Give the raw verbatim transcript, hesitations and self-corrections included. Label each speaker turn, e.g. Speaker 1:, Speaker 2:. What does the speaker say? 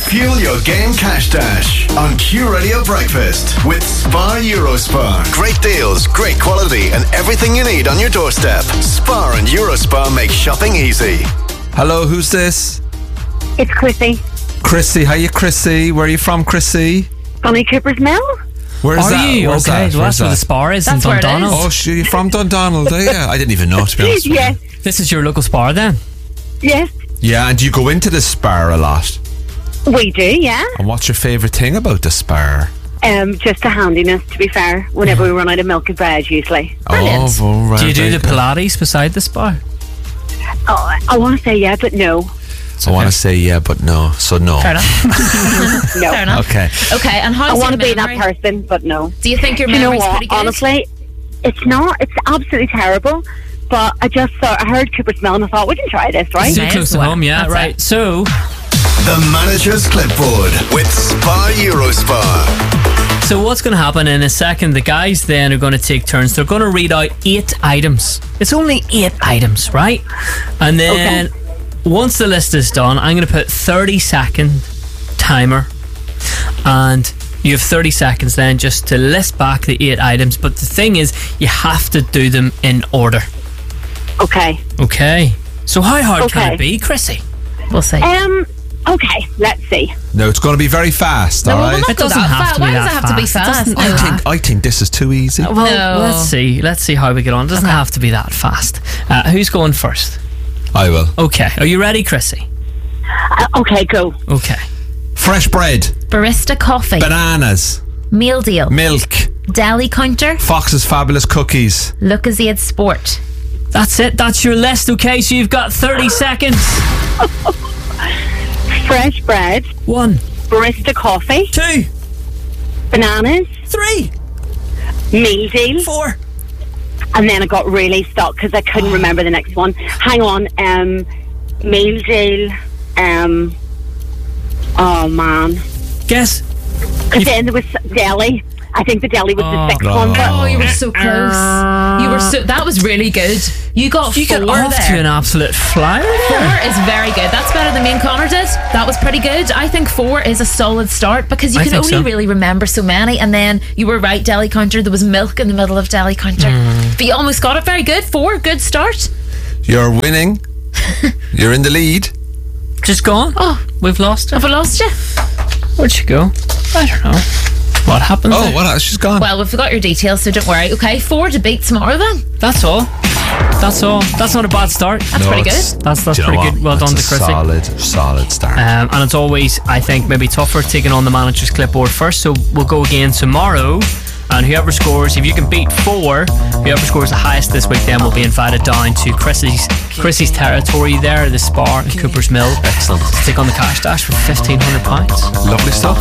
Speaker 1: Fuel your game cash dash on Q Radio Breakfast with Spar Eurospar. Great deals, great quality, and everything you need on your doorstep. Spar and Eurospar make shopping easy.
Speaker 2: Hello, who's this?
Speaker 3: It's Chrissy.
Speaker 2: Chrissy, how you, Chrissy? Where are you from, Chrissy?
Speaker 3: Funny Cooper's Mill.
Speaker 2: Where's
Speaker 4: Are
Speaker 2: that?
Speaker 4: you?
Speaker 2: Where's
Speaker 4: Okay,
Speaker 2: that?
Speaker 4: well,
Speaker 2: Where's
Speaker 4: that's where the
Speaker 2: that?
Speaker 4: Spar is
Speaker 5: That's
Speaker 4: in
Speaker 5: where it
Speaker 4: Dundonald.
Speaker 2: Oh, shit, you're from Dundonald, are you? I didn't even know, to be honest with you.
Speaker 3: Yes,
Speaker 4: This is your local Spar then?
Speaker 3: yes,
Speaker 2: Yeah, and do you go into the Spar a lot?
Speaker 3: we do, yeah.
Speaker 2: And what's your favourite thing about the Spar?
Speaker 3: Um, just the handiness, to be fair, whenever we run out of milk and bread, usually.
Speaker 5: Brilliant.
Speaker 2: Oh, well, right,
Speaker 4: Do you do
Speaker 2: very
Speaker 4: the
Speaker 2: good.
Speaker 4: Pilates beside the Spar?
Speaker 3: Oh, I want to say yeah, but no.
Speaker 2: I want to say yeah, but no. So no.
Speaker 5: Fair enough.
Speaker 3: No.
Speaker 5: Fair enough.
Speaker 2: Okay.
Speaker 5: Okay, and
Speaker 3: I
Speaker 5: how's
Speaker 3: want
Speaker 5: your
Speaker 3: to be that
Speaker 5: memory?
Speaker 3: person, but no.
Speaker 5: Do you think your
Speaker 3: Do you know
Speaker 5: memory's
Speaker 3: what?
Speaker 5: pretty good?
Speaker 3: Honestly, it's not. It's absolutely terrible. But I just thought, I heard Cooper's Mill and I thought, we can try this, right?
Speaker 4: Too
Speaker 5: May
Speaker 4: close
Speaker 5: as
Speaker 4: to
Speaker 5: well.
Speaker 4: home, yeah,
Speaker 5: That's
Speaker 4: right.
Speaker 5: it.
Speaker 4: So,
Speaker 1: The Manager's Clipboard with Spar Eurospar.
Speaker 4: so what's going to happen in a second? The guys then are going to take turns. They're going to read out eight items. It's only eight items, right? And then once the list is done, I'm going to put thirty second timer, and you have thirty seconds then just to list back the eight items. But the thing is, you have to do them in order.
Speaker 3: Okay.
Speaker 4: Okay. So how hard can
Speaker 3: Okay.
Speaker 4: it be, Chrissy?
Speaker 5: We'll see.
Speaker 3: Um, okay, let's see.
Speaker 2: No, it's going to be very fast,
Speaker 5: No,
Speaker 2: all
Speaker 5: we'll
Speaker 2: right?
Speaker 5: not
Speaker 4: It
Speaker 5: go
Speaker 4: doesn't
Speaker 5: that
Speaker 4: have
Speaker 5: fast.
Speaker 4: to be
Speaker 5: Why does
Speaker 4: that
Speaker 5: it have to be
Speaker 4: fast? It
Speaker 5: fast?
Speaker 4: doesn't-
Speaker 2: I
Speaker 5: No.
Speaker 2: think I think this is too easy.
Speaker 4: Well,
Speaker 5: No.
Speaker 4: let's see. Let's see how we get on. It doesn't have to be that fast. Uh, who's going first?
Speaker 2: I will.
Speaker 4: Okay. Are you ready, Chrissy?
Speaker 3: Uh, okay, go.
Speaker 4: Okay.
Speaker 2: Fresh bread,
Speaker 5: Barista coffee.
Speaker 2: bananas,
Speaker 5: Meal deal.
Speaker 2: milk,
Speaker 5: Deli counter.
Speaker 2: Fox's Fabulous Cookies.
Speaker 5: Lucozade Sport.
Speaker 4: That's it. That's your list. Okay, so you've got thirty seconds.
Speaker 3: Fresh bread,
Speaker 4: One,
Speaker 3: barista coffee,
Speaker 4: two,
Speaker 3: bananas,
Speaker 4: three,
Speaker 3: meal deal,
Speaker 4: four.
Speaker 3: and then I got really stuck because I couldn't remember the next one. Hang on, um, meal deal, um, oh man,
Speaker 4: Guess.
Speaker 3: because then there was deli. I think the deli was
Speaker 4: Oh.
Speaker 3: the sixth one. But
Speaker 5: Oh, you were so close. You were so. That was really good. You got
Speaker 4: You
Speaker 5: four
Speaker 4: got off
Speaker 5: there.
Speaker 4: to an absolute flyer
Speaker 5: Four
Speaker 4: there.
Speaker 5: is very good. That's better than me and Connor did. That was pretty good. I think four is a solid start because you
Speaker 4: I
Speaker 5: can
Speaker 4: think
Speaker 5: only
Speaker 4: so.
Speaker 5: really remember so many. And then you were right, deli counter. There was milk in the middle of deli counter.
Speaker 4: Mm.
Speaker 5: But you almost got it. Very good. Four, good start.
Speaker 2: You're winning. You're in the lead.
Speaker 4: Just gone.
Speaker 5: Oh,
Speaker 4: We've lost her.
Speaker 5: have I lost you?
Speaker 4: Where'd she go? I don't know. What happened?
Speaker 2: Oh,
Speaker 4: there?
Speaker 2: what? She's gone.
Speaker 5: Well, we've got your details, so don't worry. Okay, four to beat tomorrow then.
Speaker 4: That's all. That's all. That's not a bad start.
Speaker 5: That's
Speaker 2: No,
Speaker 5: pretty
Speaker 2: it's-
Speaker 5: good.
Speaker 4: That's that's
Speaker 2: Do you know
Speaker 4: pretty
Speaker 2: what?
Speaker 4: good. Well
Speaker 2: That's
Speaker 4: done
Speaker 2: a
Speaker 4: to Chrissy.
Speaker 2: Solid, solid start.
Speaker 4: Um, and it's always, I think, maybe tougher taking on the manager's clipboard first. So we'll go again tomorrow. And whoever scores, if you can beat four, whoever scores the highest this week then will be invited down to Chrissy's Chrissy's territory there, the Spar in Cooper's Mill.
Speaker 2: Excellent.
Speaker 4: To take on the cash dash for fifteen hundred pounds.
Speaker 2: Lovely stuff.